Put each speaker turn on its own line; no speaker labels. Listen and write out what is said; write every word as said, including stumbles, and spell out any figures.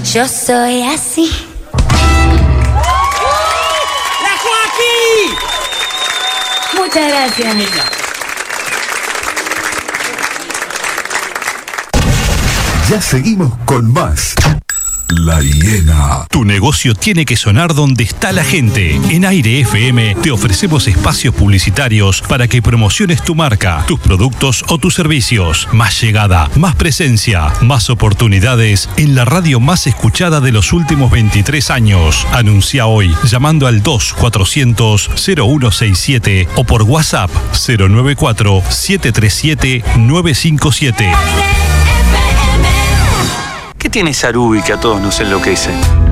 Yo soy así.
¡La Joaquín!
Muchas gracias.
Ya seguimos con más. La Hiena.
Tu negocio tiene que sonar donde está la gente. En Aire F M te ofrecemos espacios publicitarios para que promociones tu marca, tus productos o tus servicios. Más llegada, más presencia, más oportunidades en la radio más escuchada de los últimos veintitrés años. Anuncia hoy llamando al dos cuatrocientos cero uno sesenta y siete o por WhatsApp cero nueve cuatro siete tres siete nueve cinco siete.
¿Qué tiene Sarubi que a todos nos enloquece?